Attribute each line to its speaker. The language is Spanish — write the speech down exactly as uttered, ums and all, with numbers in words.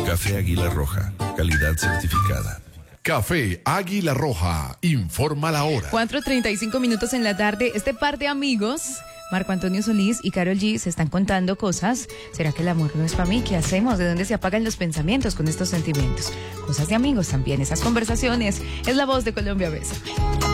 Speaker 1: Café Águila Roja, calidad certificada.
Speaker 2: Café Águila Roja, informa la hora.
Speaker 3: cuatro treinta y cinco minutos en la tarde. Este par de amigos, Marco Antonio Solís y Karol G, se están contando cosas. ¿Será que el amor no es para mí? ¿Qué hacemos? ¿De dónde se apagan los pensamientos con estos sentimientos? Cosas de amigos también, esas conversaciones. Es la voz de Colombia Besa.